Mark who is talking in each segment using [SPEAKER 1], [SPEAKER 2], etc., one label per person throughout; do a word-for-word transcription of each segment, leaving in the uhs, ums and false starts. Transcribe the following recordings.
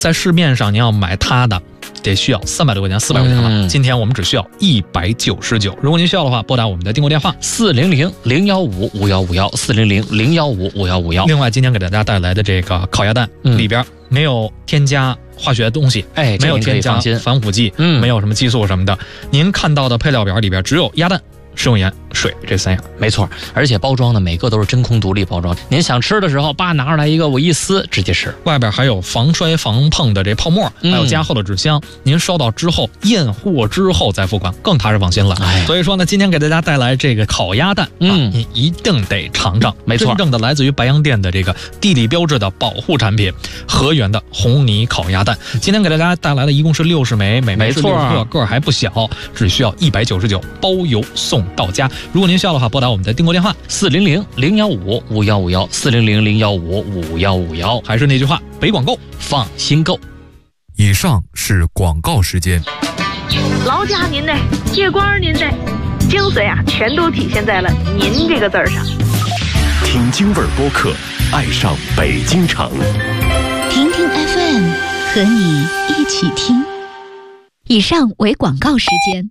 [SPEAKER 1] 在市面上你要买它的得需要三百多块钱四百块钱了、嗯、今天我们只需要一百九十九。如果您需要的话，拨打我们的订购电话
[SPEAKER 2] 四零零零一五五一五一四零零零一五五一五一。
[SPEAKER 1] 另外今天给大家带来的这个烤鸭蛋、嗯、里边没有添加化学的东西，
[SPEAKER 2] 哎，
[SPEAKER 1] 没有添加防腐剂，嗯，没有什么激素什么的。您看到的配料表里边只有鸭蛋、食用盐、水这三样，
[SPEAKER 2] 没错。而且包装呢，每个都是真空独立包装。您想吃的时候，叭拿出来一个，我一撕直接吃。
[SPEAKER 1] 外边还有防摔防碰的这泡沫，还有加厚的纸箱。嗯、您收到之后验货之后再付款，更踏实放心了。哎、所以说呢，今天给大家带来这个烤鸭蛋，嗯，啊、您一定得尝尝。
[SPEAKER 2] 没错，
[SPEAKER 1] 真正的来自于白洋淀的这个地理标志的保护产品，和源的红泥烤鸭蛋。今天给大家带来的一共是六十枚，每枚是六个，个儿还不小，只需要一百九十九，包邮送到家。如果您需要的话，拨打我们的订购电话
[SPEAKER 2] 四零零零一五五一五一四零零零一五五一五一。
[SPEAKER 1] 还是那句话，北广购
[SPEAKER 2] 放心购。
[SPEAKER 3] 以上是广告时间。
[SPEAKER 4] 劳驾您的，借光您的，精髓啊，全都体现在了“您”这个字上。
[SPEAKER 5] 听京味播客，爱上北京城。
[SPEAKER 6] 听听 F M， 和你一起听。以上为广告时间。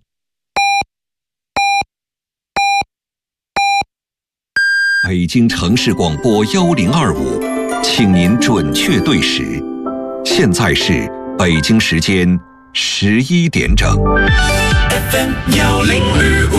[SPEAKER 7] 北京城市广播幺零二五，请您准确对时。现在是北京时间十一点整。
[SPEAKER 5] F M 幺零二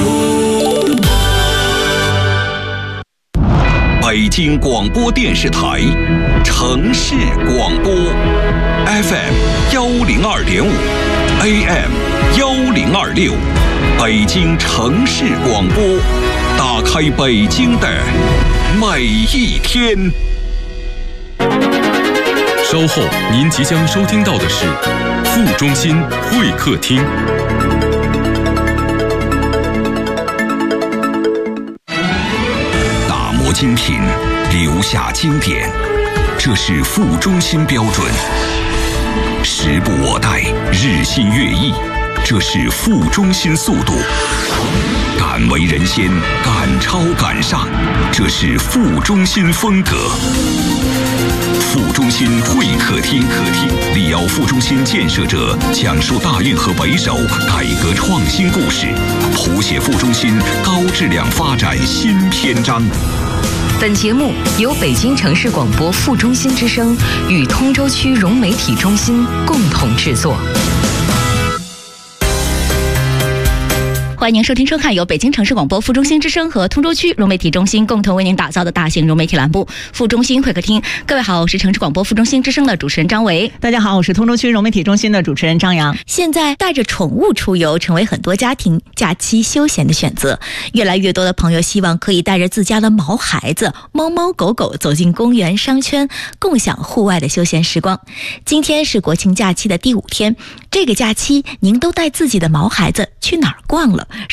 [SPEAKER 7] 五，北京广播电视台城市广播 ，F M 幺零二点五 ，A M 幺零二六，北京城市广播。打开北京的每一天。
[SPEAKER 5] 稍后您即将收听到的是副中心会客厅。
[SPEAKER 7] 打磨精品，留下经典，这是副中心标准。时不我待，日新月异，这是副中心速度。敢为人先，敢超敢上，这是副中心风格。副中心会客厅，客厅李敖副中心建设者讲述大运河北首改革创新故事，谱写副中心高质量发展新篇章。
[SPEAKER 8] 本节目由北京城市广播副中心之声与通州区融媒体中心共同制作。
[SPEAKER 6] 欢迎收听收看由北京城市广播副中心之声和通州区融媒体中心共同为您打造的大型融媒体栏目副中心会客厅。各位好，我是城市广播副中心之声的主持人张维。
[SPEAKER 9] 大家好，我是通州区融媒体中心的主持人张扬。
[SPEAKER 6] 现在带着宠物出游成为很多家庭假期休闲的选择，越来越多的朋友希望可以带着自家的毛孩子、猫猫狗狗走进公园商圈，共享户外的休闲时光。今天是国庆假期的第五天，这个假期您都带自己的毛孩子去哪儿逛了？